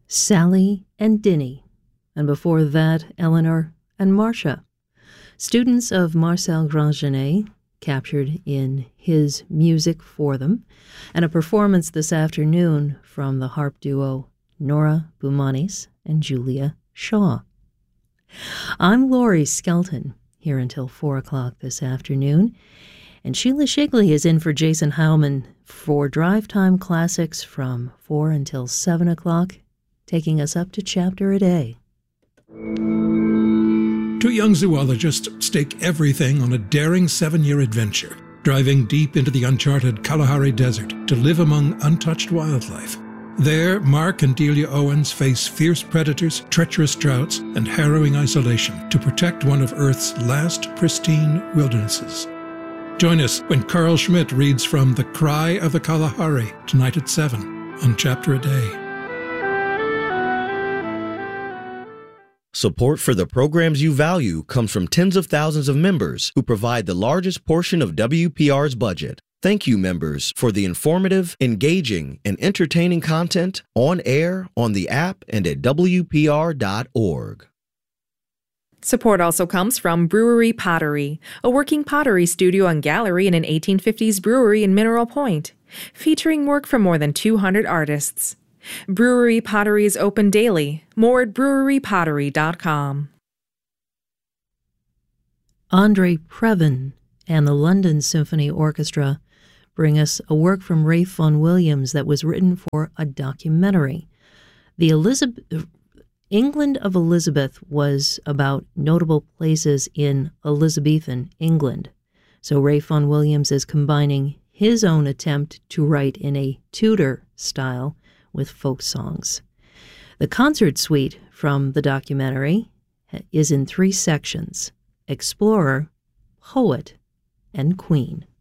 Sally and Dinny, and before that, Eleanor and Marcia, students of Marcel Grandgenet, captured in his music for them, and a performance this afternoon from the harp duo Nora Boumanis and Julia Shaw. I'm Laurie Skelton, here until 4 o'clock this afternoon, and Sheila Shigley is in for Jason Howman for Drive Time Classics from 4 until 7 o'clock, taking us up to chapter a day. Two young zoologists stake everything on a daring 7-year adventure, driving deep into the uncharted Kalahari Desert to live among untouched wildlife. There, Mark and Delia Owens face fierce predators, treacherous droughts, and harrowing isolation to protect one of Earth's last pristine wildernesses. Join us when Carl Schmidt reads from The Cry of the Kalahari tonight at 7 on Chapter a Day. Support for the programs you value comes from tens of thousands of members who provide the largest portion of WPR's budget. Thank you, members, for the informative, engaging, and entertaining content on air, on the app, and at WPR.org. Support also comes from Brewery Pottery, a working pottery studio and gallery in an 1850s brewery in Mineral Point, featuring work from more than 200 artists. Brewery Pottery is open daily. More at brewerypottery.com. Andre Previn and the London Symphony Orchestra bring us a work from Ralph Vaughan Williams that was written for a documentary. The England of Elizabeth was about notable places in Elizabethan England. So Ralph Vaughan Williams is combining his own attempt to write in a Tudor style with folk songs. The concert suite from the documentary is in 3 sections: Explorer, Poet, and Queen.